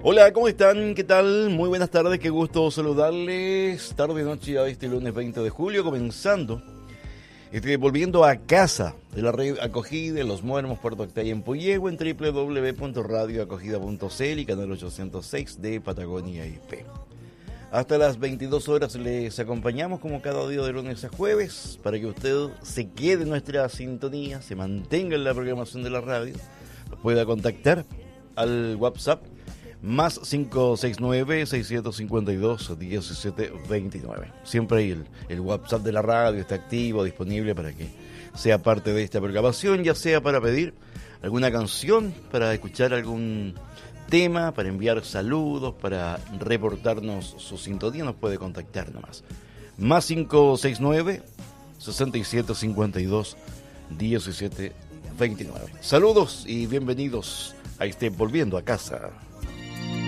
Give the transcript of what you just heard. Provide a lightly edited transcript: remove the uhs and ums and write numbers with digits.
Hola, ¿cómo están? ¿Qué tal? Muy buenas tardes, qué gusto saludarles. Tarde noche a este lunes 20 de julio, comenzando, volviendo a casa de la red acogida en Los Muermos, Puerto Octay, en Puyehue, en www.radioacogida.cl y canal 806 de Patagonia IP. Hasta las 22 horas les acompañamos como cada día de lunes a jueves para que usted se quede en nuestra sintonía, se mantenga en la programación de la radio, nos pueda contactar al WhatsApp más 569-652-1729. Siempre ahí el WhatsApp de la radio está activo, disponible para que sea parte de esta programación, ya sea para pedir alguna canción, para escuchar algún tema, para enviar saludos, para reportarnos su sintonía, nos puede contactar nomás. Más 569-6752-1729. Saludos y bienvenidos a este Volviendo a Casa.